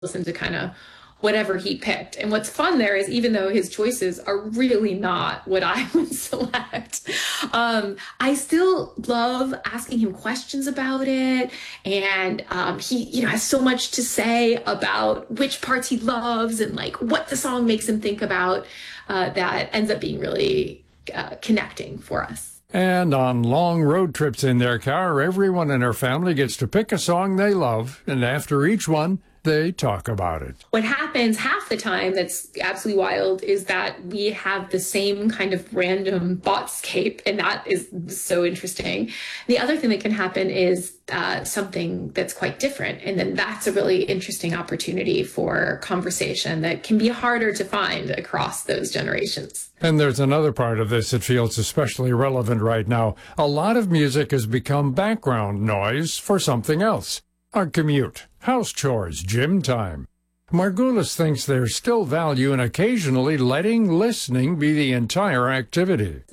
listen to kind of whatever he picked. And what's fun there is even though his choices are really not what I would select, I still love asking him questions about it. And he, has so much to say about which parts he loves and like what the song makes him think about, that ends up being really connecting for us. And on long road trips in their car, everyone in her family gets to pick a song they love, and after each one, they talk about it. What happens half the time that's absolutely wild is that we have the same kind of random thoughtscape, and that is so interesting. The other thing that can happen is something that's quite different, and then that's a really interesting opportunity for conversation that can be harder to find across those generations. And there's another part of this that feels especially relevant right now. A lot of music has become background noise for something else. Our commute, house chores, gym time. Margulis thinks there's still value in occasionally letting listening be the entire activity.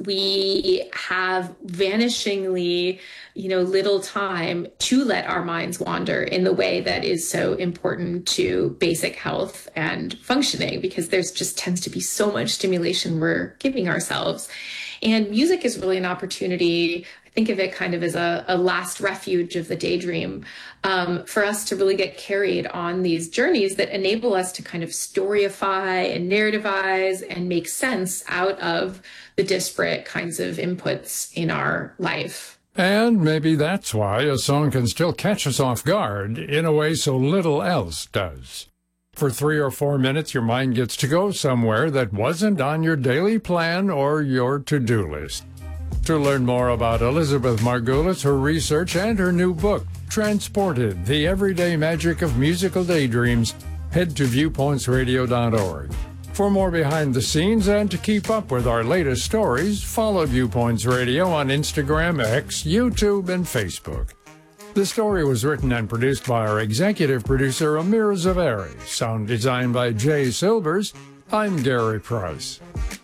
We have vanishingly, little time to let our minds wander in the way that is so important to basic health and functioning, because there's just tends to be so much stimulation we're giving ourselves. And music is really an opportunity. Think of it kind of as a last refuge of the daydream, for us to really get carried on these journeys that enable us to kind of storyify and narrativize and make sense out of the disparate kinds of inputs in our life. And maybe that's why a song can still catch us off guard in a way so little else does. For 3 or 4 minutes, your mind gets to go somewhere that wasn't on your daily plan or your to-do list. To learn more about Elizabeth Margulis, her research, and her new book, Transported, The Everyday Magic of Musical Daydreams, head to viewpointsradio.org. For more behind the scenes and to keep up with our latest stories, follow Viewpoints Radio on Instagram, X, YouTube, and Facebook. The story was written and produced by our executive producer, Amir Zaveri. Sound designed by Jay Silvers. I'm Gary Price.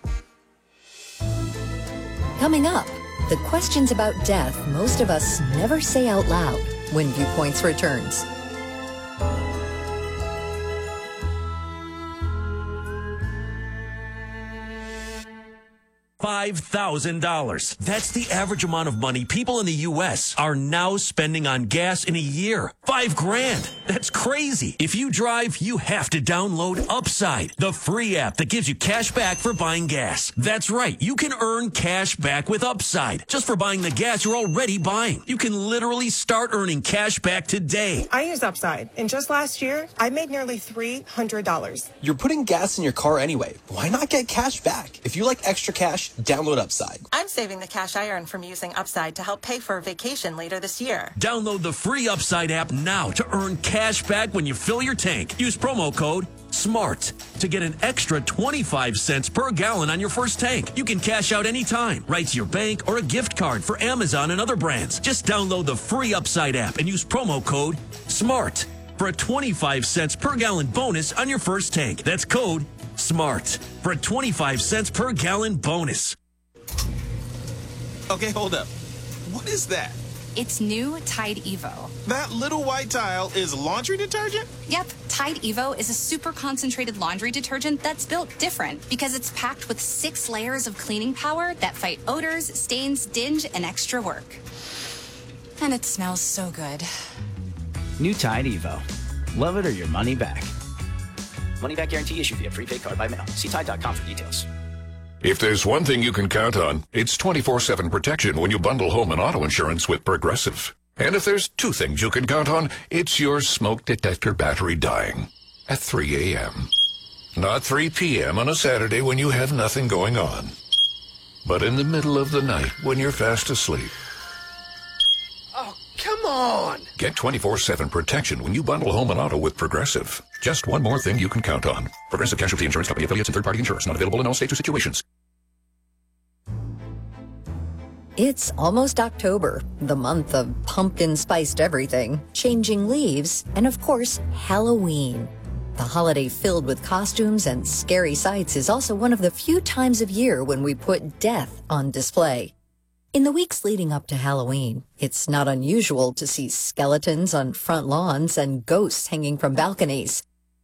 Coming up, the questions about death most of us never say out loud when Viewpoints returns. $5,000. That's the average amount of money people in the U.S. are now spending on gas in a year. $5,000. That's crazy. If you drive, you have to download Upside, the free app that gives you cash back for buying gas. That's right. You can earn cash back with Upside just for buying the gas you're already buying. You can literally start earning cash back today. I use Upside, and just last year, I made nearly $300. You're putting gas in your car anyway. Why not get cash back? If you like extra cash, download Upside. I'm saving the cash I earn from using Upside to help pay for a vacation later this year. Download the free Upside app now to earn cash back when you fill your tank. Use promo code SMART to get an extra 25 cents per gallon on your first tank. You can cash out anytime, right to your bank or a gift card for Amazon and other brands. Just download the free Upside app and use promo code SMART for a 25 cents per gallon bonus on your first tank. That's code SMART for a 25 cents per gallon bonus. Okay, hold up. What is that? It's new Tide Evo. That little white tile is laundry detergent? Yep, Tide Evo is a super concentrated laundry detergent that's built different because it's packed with 6 layers of cleaning power that fight odors, stains, dinge, and extra work. And it smells so good. New Tide Evo. Love it or your money back. Money back guarantee issued via prepaid card by mail. See Tide.com for details. If there's one thing you can count on, it's 24/7 protection when you bundle home and auto insurance with Progressive. And if there's 2 things you can count on, it's your smoke detector battery dying at 3 a.m. Not 3 p.m. on a Saturday when you have nothing going on, but in the middle of the night when you're fast asleep. Oh, come on! Get 24/7 protection when you bundle home and auto with Progressive. Just one more thing you can count on. Progressive Casualty Insurance Company, affiliates, and third-party insurers. Not available in all states or situations. It's almost October, the month of pumpkin-spiced everything, changing leaves, and of course, Halloween. The holiday filled with costumes and scary sights is also one of the few times of year when we put death on display. In the weeks leading up to Halloween, it's not unusual to see skeletons on front lawns and ghosts hanging from balconies.